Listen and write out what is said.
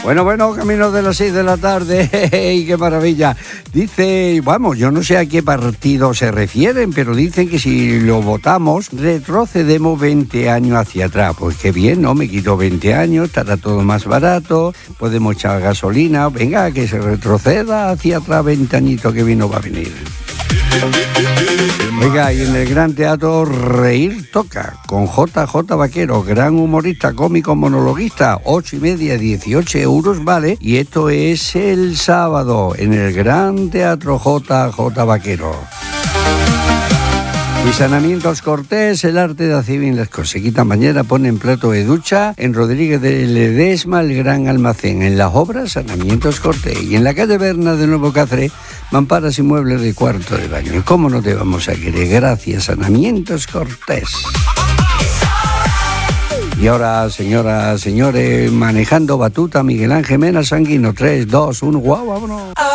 Bueno, camino de las 6 de la tarde, ¡hey, qué maravilla! Dice, vamos, yo no sé a qué partido se refieren, pero dicen que si lo votamos, retrocedemos 20 años hacia atrás. Pues qué bien, ¿no? Me quito 20 años, estará todo más barato, podemos echar gasolina, venga, que se retroceda hacia atrás 20 añitos que vino va a venir. Oiga, y en el Gran Teatro Reír Toca, con JJ Vaquero, gran humorista, cómico, monologuista, 8:30, 18 euros vale, y esto es el sábado, en el Gran Teatro JJ Vaquero. Y Sanamientos Cortés, el arte de hacer bien las cosas. Se quitan bañera, ponen plato de ducha en Rodríguez de Ledesma, el gran almacén. En las obras, Sanamientos Cortés. Y en la calle Berna de Nuevo Cáceres, mamparas y muebles de cuarto de baño. ¿Y cómo no te vamos a querer? Gracias, Sanamientos Cortés. Y ahora, señoras, señores, manejando batuta, Miguel Ángel Mena Sanguino, 3, 2, 1, guau, vámonos.